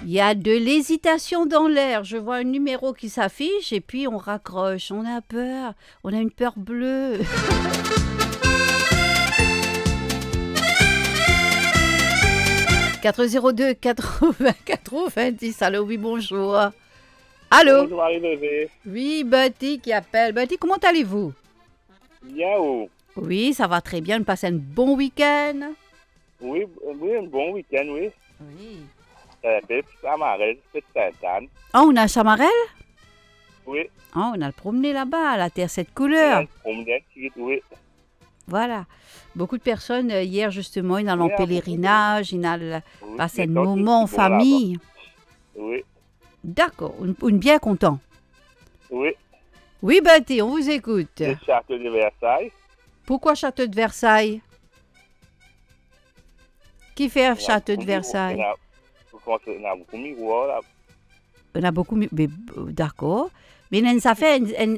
Il y a de l'hésitation dans l'air. Je vois un numéro qui s'affiche et puis on raccroche. On a peur. On a une peur bleue. « 402 80 90. Allô, oui, bonjour. Allô? Bonjour Marie-Levée. Oui, Betty qui appelle. Betty, comment allez-vous? Bien ou? Oui, ça va très bien. Passez un bon week-end. Oui, un bon week-end, oui. Oui. C'est Samarel, c'est Sainte-Anne. Oh, on a Chamarel? Oui. Oh, on a le promené là-bas, à la terre cette Il y a couleur. une promenade, oui. Voilà. Beaucoup de personnes, hier justement, ils allaient en Oui, pèlerinage, ils allaient Oui, passer un mais toi, moment en tout est bon là-bas. famille. Oui, D'accord, on est bien content. oui. Oui, Betty, on vous écoute. Le château de Versailles. Pourquoi Château de Versailles? Qui fait Il y a Château de beaucoup de Versailles? Il y a beaucoup de miroirs là. On a beaucoup... Mais, d'accord. Mais ça fait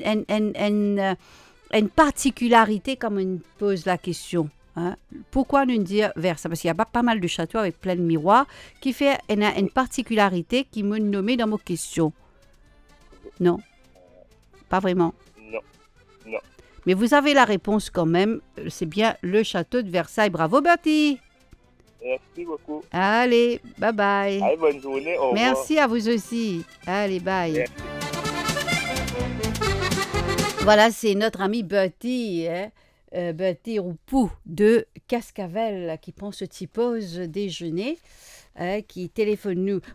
une particularité comme on pose la question. Hein? Pourquoi nous dire Versailles? Parce qu'il y a pas mal de châteaux avec plein de miroirs qui fait une particularité qui me nommait dans mes questions. Non, pas vraiment. Non, non. Mais vous avez la réponse quand même. C'est bien le château de Versailles. Bravo, Bertie. Merci beaucoup. Allez, bye bye. Allez, bonne journée. Au revoir. Merci à vous aussi. Allez, bye. Merci. Voilà, c'est notre ami Bertie, hein? Bertie Roupou de Cascavel qui prend ce petit pause déjeuner, qui téléphone nous.